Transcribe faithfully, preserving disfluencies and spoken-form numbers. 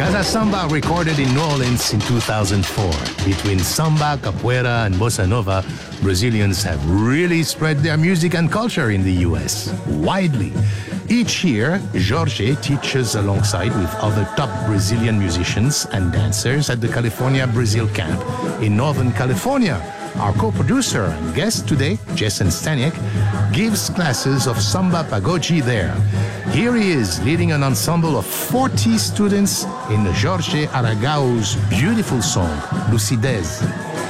Casa Samba recorded in New Orleans in two thousand four. Between samba, capoeira, and bossa nova, Brazilians have really spread their music and culture in the U S widely. Each year, Jorge teaches alongside with other top Brazilian musicians and dancers at the California Brazil Camp in Northern California. Our co-producer and guest today, Jason Staniek, gives classes of samba pagoji there. Here he is, leading an ensemble of forty students in Jorge Aragao's beautiful song, Lucidez.